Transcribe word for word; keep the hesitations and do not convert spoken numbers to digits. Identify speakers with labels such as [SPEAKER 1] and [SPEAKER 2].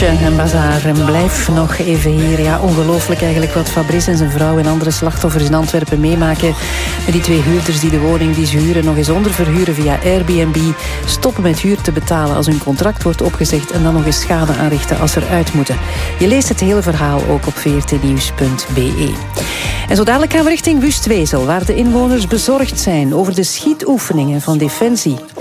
[SPEAKER 1] Mathieu en Bazaar. En blijf nog even hier. Ja, ongelooflijk eigenlijk wat Fabrice en zijn vrouw en andere slachtoffers in Antwerpen meemaken. Met die twee huurders die de woning die ze huren nog eens onderverhuren via Airbnb. Stoppen met huur te betalen als hun contract wordt opgezegd en dan nog eens schade aanrichten als ze eruit moeten. Je leest het hele verhaal ook op v r t nieuws punt b e. En zo dadelijk gaan we richting Wustwezel, waar de inwoners bezorgd zijn over de schietoefeningen van Defensie.